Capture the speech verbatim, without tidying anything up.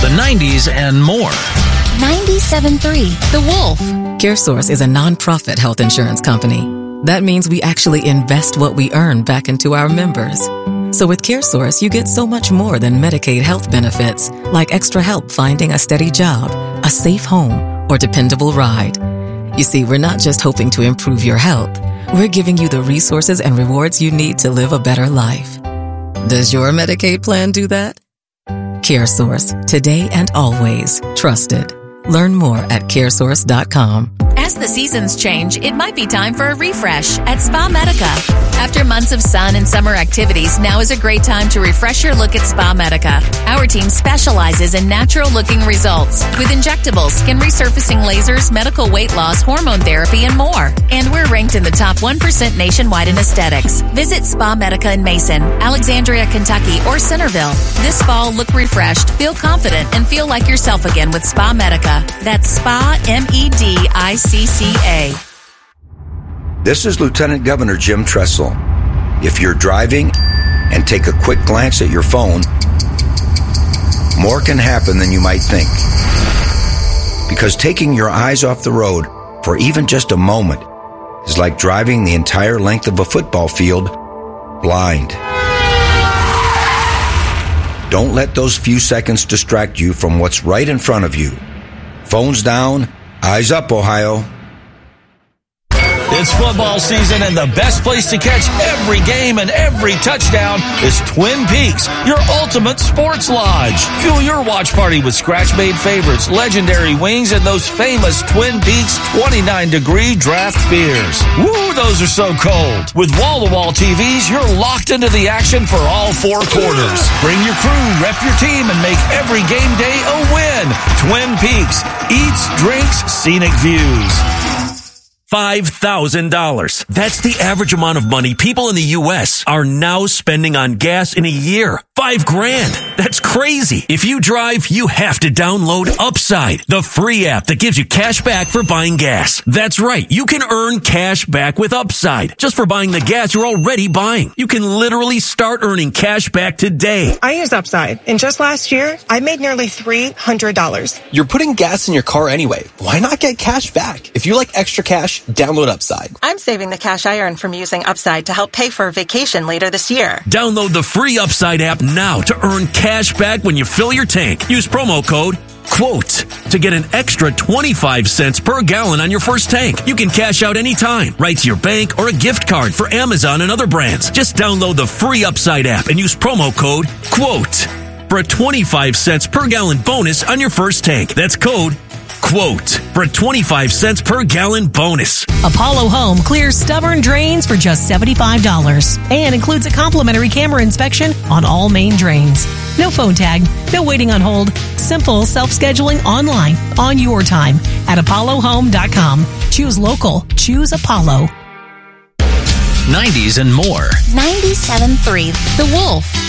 the nineties and more. ninety-seven point three, The Wolf. CareSource is a nonprofit health insurance company. That means we actually invest what we earn back into our members. So with CareSource, you get so much more than Medicaid health benefits, like extra help finding a steady job, a safe home, or dependable ride. You see, we're not just hoping to improve your health. We're giving you the resources and rewards you need to live a better life. Does your Medicaid plan do that? CareSource, today and always trusted. Learn more at caresource dot com. As the seasons change, it might be time for a refresh at Spa Medica. After months of sun and summer activities, now is a great time to refresh your look at Spa Medica. Our team specializes in natural-looking results with injectables, skin resurfacing lasers, medical weight loss, hormone therapy, and more. And we're ranked in the top one percent nationwide in aesthetics. Visit Spa Medica in Mason, Alexandria, Kentucky, or Centerville. This fall, look refreshed, feel confident, and feel like yourself again with Spa Medica. That's Spa, M E D I C C A. This is Lieutenant Governor Jim Tressel. If you're driving and take a quick glance at your phone, more can happen than you might think. Because taking your eyes off the road for even just a moment is like driving the entire length of a football field blind. Don't let those few seconds distract you from what's right in front of you. Phones down, eyes up, Ohio. It's football season, and the best place to catch every game and every touchdown is Twin Peaks, your ultimate sports lodge. Fuel your watch party with scratch-made favorites, legendary wings, and those famous Twin Peaks twenty-nine degree draft beers. Woo, those are so cold. With wall-to-wall T Vs, you're locked into the action for all four quarters. Bring your crew, rep your team, and make every game day a win. Twin Peaks, eats, drinks, scenic views. five thousand dollars. That's the average amount of money people in the U S are now spending on gas in a year. Five grand. That's crazy. If you drive, you have to download Upside, the free app that gives you cash back for buying gas. That's right. You can earn cash back with Upside just for buying the gas you're already buying. You can literally start earning cash back today. I use Upside, and just last year, I made nearly three hundred dollars. You're putting gas in your car anyway. Why not get cash back? If you like extra cash, download Upside. I'm saving the cash I earn from using Upside to help pay for a vacation later this year. Download the free Upside app now to earn cash back when you fill your tank. Use promo code QUOTE to get an extra twenty-five cents per gallon on your first tank. You can cash out anytime, right to your bank or a gift card for Amazon and other brands. Just download the free Upside app and use promo code QUOTE for a twenty-five cents per gallon bonus on your first tank. That's code QUOTE for a twenty-five cents per gallon bonus. Apollo Home clears stubborn drains for just seventy-five dollars and includes a complimentary camera inspection on all main drains. No phone tag, no waiting on hold. Simple self-scheduling online on your time at apollo home dot com. Choose local. Choose Apollo. nineties and more. ninety-seven point three, The Wolf.